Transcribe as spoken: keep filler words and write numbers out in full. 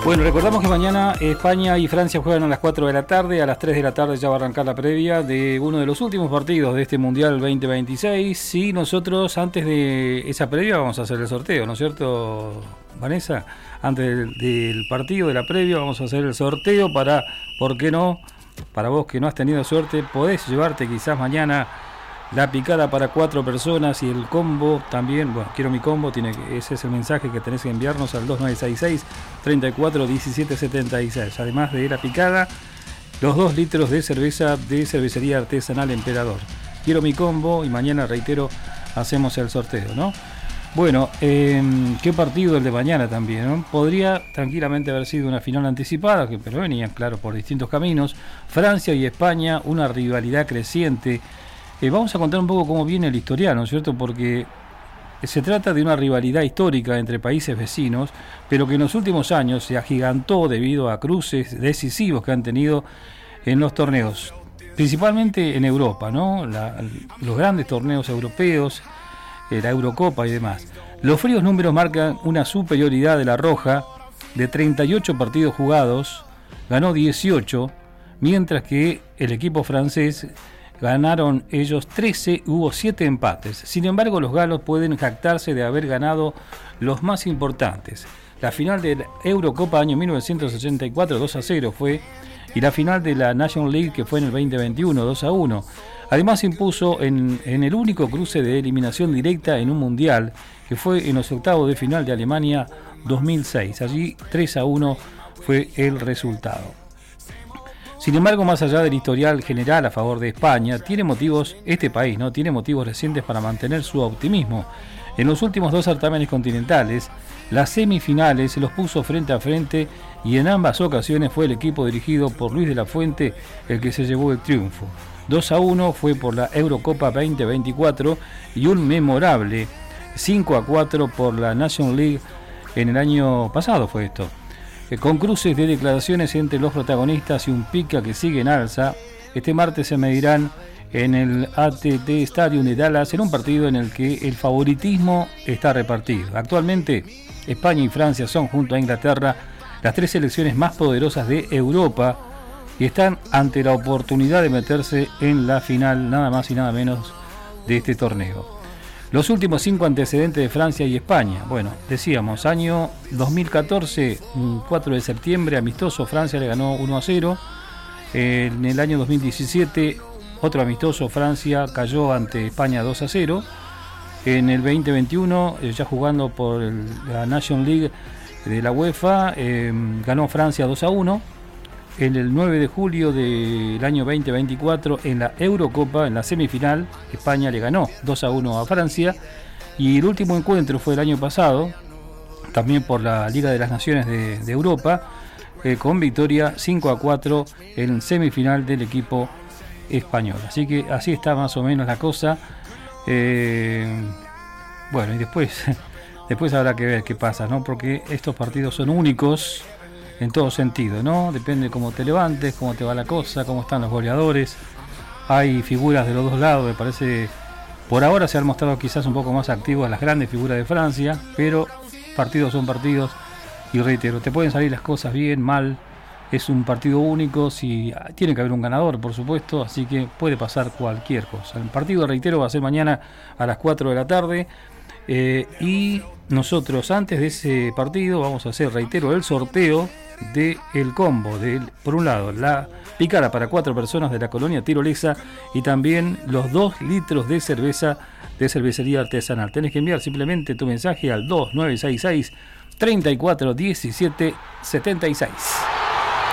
Bueno, recordamos que mañana España y Francia juegan a las cuatro de la tarde, a las tres de la tarde ya va a arrancar la previa de uno de los últimos partidos de este Mundial veinte veintiséis y nosotros antes de esa previa vamos a hacer el sorteo, ¿no es cierto, Vanessa? Antes del, del partido, de la previa, vamos a hacer el sorteo para, ¿por qué no? Para vos que no has tenido suerte, podés llevarte quizás mañana la picada para cuatro personas y el combo también. Bueno, quiero mi combo, tiene que, ese es el mensaje que tenés que enviarnos al dos nueve seis seis, treinta y cuatro, diecisiete setenta y seis. Además de la picada, los dos litros de cerveza de cervecería artesanal Emperador. Quiero mi combo y mañana, reitero, hacemos el sorteo, ¿no? Bueno, eh, qué partido el de mañana también, ¿no? Podría tranquilamente haber sido una final anticipada, que, pero venían, claro, por distintos caminos. Francia y España, una rivalidad creciente. Eh, vamos a contar un poco cómo viene el historial, ¿no es cierto? Porque se trata de una rivalidad histórica entre países vecinos, pero que en los últimos años se agigantó debido a cruces decisivos que han tenido en los torneos, principalmente en Europa, ¿no? La, los grandes torneos europeos, eh, la Eurocopa y demás. Los fríos números marcan una superioridad de la Roja de treinta y ocho partidos jugados, ganó dieciocho, mientras que el equipo francés ganaron ellos trece, hubo siete empates. Sin embargo, los galos pueden jactarse de haber ganado los más importantes. La final de la Eurocopa año mil novecientos ochenta y cuatro, dos a cero fue, y la final de la National League, que fue en el veinte veintiuno, dos a uno. Además impuso en, en el único cruce de eliminación directa en un mundial, que fue en los octavos de final de Alemania dos mil seis. Allí tres a uno fue el resultado. Sin embargo, más allá del historial general a favor de España, tiene motivos, este país, ¿no? Tiene motivos recientes para mantener su optimismo. En los últimos dos certámenes continentales, las semifinales se los puso frente a frente y en ambas ocasiones fue el equipo dirigido por Luis de la Fuente el que se llevó el triunfo. dos a uno fue por la Eurocopa veinte veinticuatro y un memorable cinco a cuatro por la National League en el año pasado fue esto. Con cruces de declaraciones entre los protagonistas y un pica que sigue en alza, este martes se medirán en el A T T Stadium de Dallas en un partido en el que el favoritismo está repartido. Actualmente, España y Francia son, junto a Inglaterra, las tres selecciones más poderosas de Europa y están ante la oportunidad de meterse en la final, nada más y nada menos, de este torneo. Los últimos cinco antecedentes de Francia y España. Bueno, decíamos, año dos mil catorce, cuatro de septiembre, amistoso, Francia le ganó uno a cero. En el año dos mil diecisiete, otro amistoso, Francia cayó ante España dos a cero. En el veinte veintiuno, ya jugando por el, la National League de la UEFA, eh, ganó Francia dos a uno. En el nueve de julio del año veinte veinticuatro, en la Eurocopa, en la semifinal, España le ganó dos a uno a Francia. Y el último encuentro fue el año pasado, también por la Liga de las Naciones de, de Europa, eh, con victoria cinco a cuatro en semifinal del equipo español. Así que así está más o menos la cosa. Eh, bueno, y después, después habrá que ver qué pasa, ¿no? Porque estos partidos son únicos en todo sentido, ¿no? Depende cómo te levantes, cómo te va la cosa, cómo están los goleadores. Hay figuras de los dos lados, me parece. Por ahora se han mostrado quizás un poco más activos las grandes figuras de Francia, pero partidos son partidos y reitero, te pueden salir las cosas bien, mal. Es un partido único, si tiene que haber un ganador, por supuesto, así que puede pasar cualquier cosa. El partido, reitero, va a ser mañana a las cuatro de la tarde. Eh, y nosotros antes de ese partido vamos a hacer, reitero, el sorteo del combo de, por un lado, la picada para cuatro personas de la colonia tirolesa y también los dos litros de cerveza de cervecería artesanal. Tenés que enviar simplemente tu mensaje al dos nueve seis seis, treinta y cuatro, diecisiete setenta y seis.